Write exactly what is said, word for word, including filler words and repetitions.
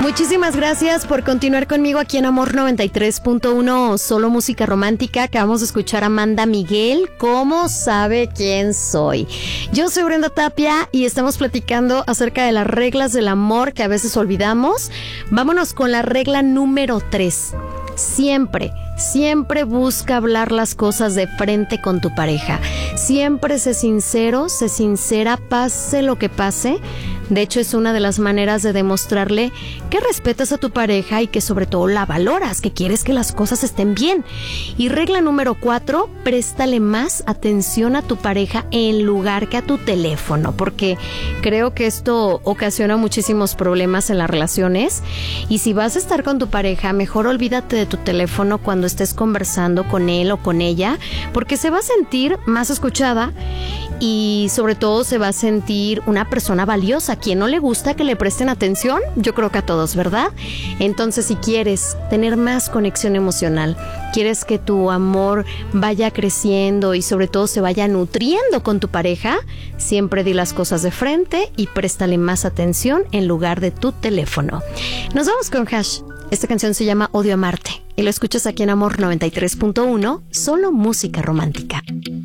Muchísimas gracias por continuar conmigo aquí en Amor noventa y tres punto uno, solo música romántica. Acabamos de escuchar a Amanda Miguel, ¿cómo sabe quién soy? Yo soy Brenda Tapia y estamos platicando acerca de las reglas del amor que a veces olvidamos. Vámonos con la regla número tres. Siempre, siempre busca hablar las cosas de frente con tu pareja. Siempre sé sincero, sé sincera, pase lo que pase. De hecho, es una de las maneras de demostrarle que respetas a tu pareja y que sobre todo la valoras, que quieres que las cosas estén bien. Y regla número cuatro, préstale más atención a tu pareja en lugar que a tu teléfono, porque creo que esto ocasiona muchísimos problemas en las relaciones. Y si vas a estar con tu pareja, mejor olvídate de tu teléfono cuando estés conversando con él o con ella, porque se va a sentir más escuchada y sobre todo se va a sentir una persona valiosa. ¿Quién no le gusta que le presten atención? Yo creo que a todos, ¿verdad? Entonces, si quieres tener más conexión emocional, quieres que tu amor vaya creciendo y sobre todo se vaya nutriendo con tu pareja, siempre di las cosas de frente y préstale más atención en lugar de tu teléfono. Nos vamos con Hash. Esta canción se llama Odio Amarte y lo escuchas aquí en Amor noventa y tres punto uno, solo música romántica.